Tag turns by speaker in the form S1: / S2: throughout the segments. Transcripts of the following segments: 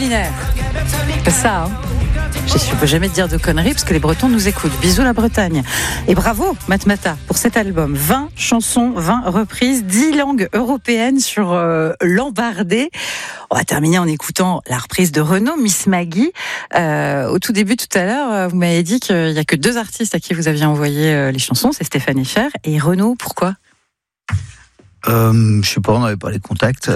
S1: préliminaire. C'est ça, hein. Je ne peux jamais te dire de conneries parce que les Bretons nous écoutent. Bisous la Bretagne. Et bravo Matmata pour cet album. 20 chansons, 20 reprises, 10 langues européennes sur l'embardé. On va terminer en écoutant la reprise de Renaud, Miss Maggie. Au tout début, tout à l'heure, vous m'avez dit qu'il n'y a que 2 artistes à qui vous aviez envoyé les chansons, c'est Stéphane Echer et Renaud. Pourquoi ?
S2: Je sais pas, on n'avait pas les contacts.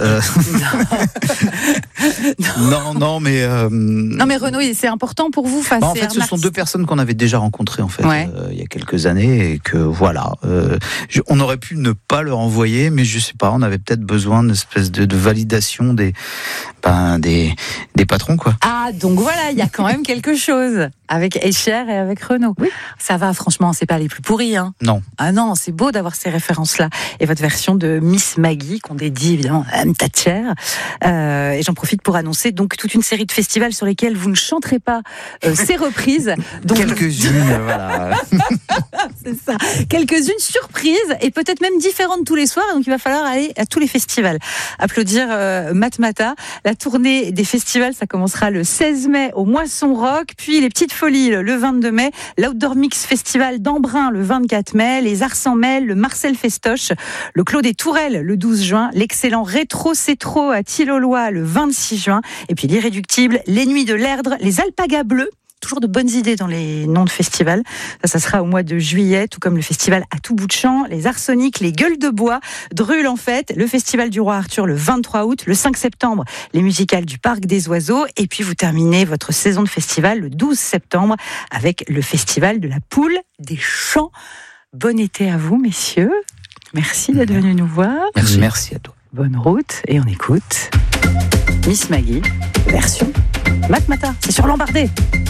S2: Non, mais.
S1: Non, mais Renaud, c'est important pour vous.
S2: En fait, ce sont 2 personnes qu'on avait déjà rencontrées en fait, il y a quelques années et que voilà, on aurait pu ne pas leur envoyer, mais je sais pas, on avait peut-être besoin d'une espèce de validation des patrons, quoi.
S1: Ah, donc voilà, il y a quand même quelque chose avec Echer et avec Renaud. Oui. Ça va, franchement, c'est pas les plus pourris, hein.
S2: Non.
S1: Ah non, c'est beau d'avoir ces références-là. Et votre version de Miss Maggie, qu'on dédie évidemment à Mme Thatcher. Et j'en profite pour annoncer donc toute une série de festivals sur lesquels vous ne chanterez pas ces reprises. Donc...
S2: Quelques-unes, voilà.
S1: C'est ça. Quelques-unes surprises et peut-être même différentes tous les soirs. Donc il va falloir aller à tous les festivals. Applaudir Matmata. La tournée des festivals, ça commencera le 16 mai au Moisson Rock, puis les Petites Folies le 22 mai, l'Outdoor Mix Festival d'Embrun le 24 mai, les Arts en Mêle, le Marcel Festoche, le Clos des Tourelles le 12 juin, l'excellent Rétro Cétro à Tilloloy le 26 juin, et puis l'irréductible, les Nuits de l'Erdre, les Alpagas Bleus. Toujours de bonnes idées dans les noms de festivals. Ça sera au mois de juillet, tout comme le festival à tout bout de champ, les Arsenics, les Gueules de Bois, Drûle en fête, le festival du Roi Arthur le 23 août, le 5 septembre, les musicales du Parc des Oiseaux, et puis vous terminez votre saison de festival le 12 septembre avec le festival de la Poule des Champs. Bon été à vous, messieurs. Merci d'être venus nous voir.
S2: Merci à toi.
S1: Bonne route, et on écoute Miss Maggie, version Matmata. C'est sur l'embardé.